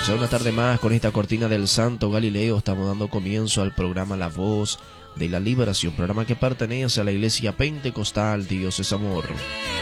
Ya una tarde más con esta cortina del Santo Galileo estamos dando comienzo al programa La Voz de la Liberación, programa que pertenece a la Iglesia Pentecostal Dios es Amor.